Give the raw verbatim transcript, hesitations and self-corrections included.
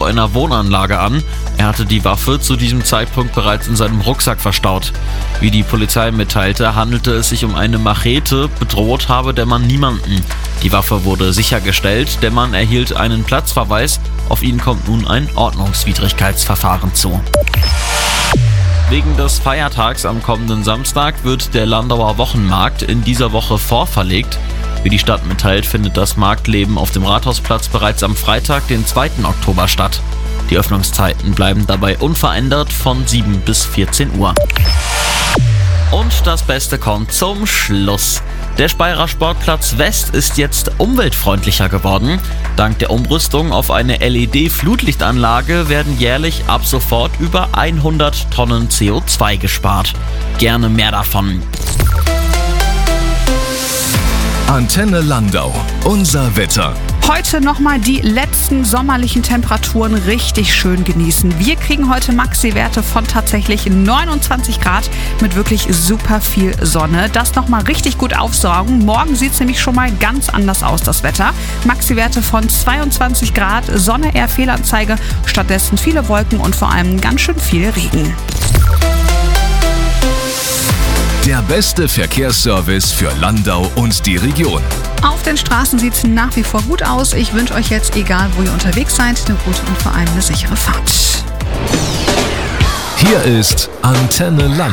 einer Wohnanlage an. Er hatte die Waffe zu diesem Zeitpunkt bereits in seinem Rucksack verstaut. Wie die Polizei mitteilte, handelte es sich um eine Machete, bedroht habe der Mann niemanden. Die Waffe wurde sichergestellt, der Mann erhielt einen Platzverweis, auf ihn kommt nun ein Ordnungswidrigkeitsverfahren zu. Wegen des Feiertags am kommenden Samstag wird der Landauer Wochenmarkt in dieser Woche vorverlegt. Wie die Stadt mitteilt, findet das Marktleben auf dem Rathausplatz bereits am Freitag, den zweiten Oktober statt. Die Öffnungszeiten bleiben dabei unverändert von sieben bis vierzehn Uhr. Und das Beste kommt zum Schluss. Der Speyerer Sportplatz West ist jetzt umweltfreundlicher geworden. Dank der Umrüstung auf eine L E D-Flutlichtanlage werden jährlich ab sofort über hundert Tonnen C O zwei gespart. Gerne mehr davon. Antenne Landau. Unser Wetter. Heute nochmal die letzten sommerlichen Temperaturen richtig schön genießen. Wir kriegen heute Maxi-Werte von tatsächlich neunundzwanzig Grad mit wirklich super viel Sonne. Das nochmal richtig gut aufsaugen. Morgen sieht es nämlich schon mal ganz anders aus, das Wetter. Maxi-Werte von zweiundzwanzig Grad, Sonne eher Fehlanzeige, stattdessen viele Wolken und vor allem ganz schön viel Regen. Der beste Verkehrsservice für Landau und die Region. Auf den Straßen sieht es nach wie vor gut aus. Ich wünsche euch jetzt, egal wo ihr unterwegs seid, eine gute und vor allem eine sichere Fahrt. Hier ist Antenne Landau.